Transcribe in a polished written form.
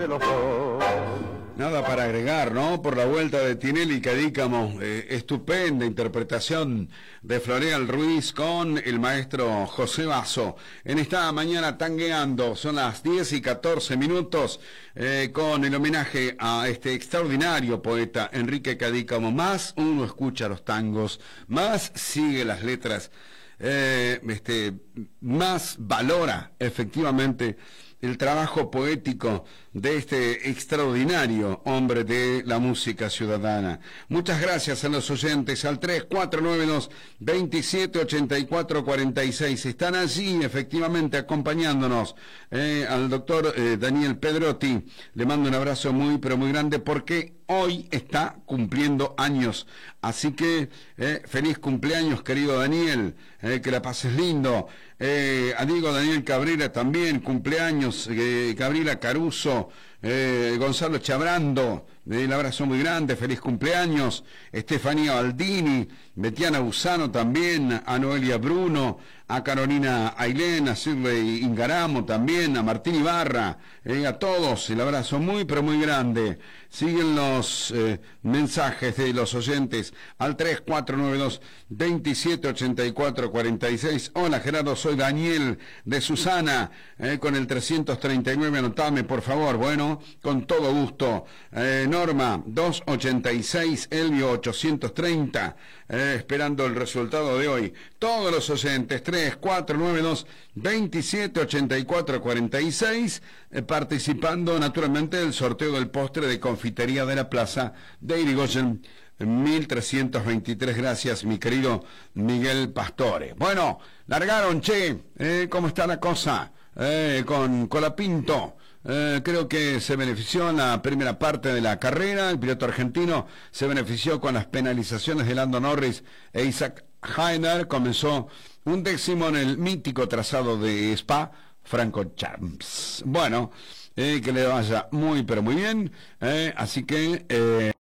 de los dos. Nada para agregar, ¿no? Por la vuelta de Tinelli y Cadícamo, estupenda interpretación de Floreal Ruiz con el maestro José Basso. En esta mañana tangueando, son las 10:14, con el homenaje a este extraordinario poeta Enrique Cadícamo. Más uno escucha los tangos, más sigue las letras, más valora efectivamente el trabajo poético de este extraordinario hombre de la música ciudadana. Muchas gracias a los oyentes al 3492-278446. Están allí efectivamente acompañándonos. Al doctor Daniel Pedrotti le mando un abrazo muy pero muy grande porque hoy está cumpliendo años. Así que feliz cumpleaños, querido Daniel, que la pases lindo. Amigo Daniel Cabrera también, cumpleaños, Gabriela Caruso, Gonzalo Chabrando, un abrazo muy grande, feliz cumpleaños, Estefanía Baldini, Betiana Busano también, a Noelia Bruno, a Carolina Ailén, a Shirley Ingaramo también, a Martín Ibarra, a todos, el abrazo muy pero muy grande. Siguen los mensajes de los oyentes al 3492-278446. Hola Gerardo, soy Daniel de Susana, con el 339, anotame por favor. Bueno, con todo gusto. Norma 286, Elvio 830, esperando el resultado de hoy. Todos los oyentes 3492-278446, participando naturalmente del sorteo del postre de Confitería de la Plaza de Irigoyen 1323. Gracias, mi querido Miguel Pastore. Bueno, largaron, ¿cómo está la cosa? Con Colapinto. Creo que se benefició en la primera parte de la carrera. El piloto argentino se benefició con las penalizaciones de Lando Norris e Isaac Hayner. Comenzó un décimo en el mítico trazado de Spa Francorchamps. Bueno, que le vaya muy pero muy bien. Así que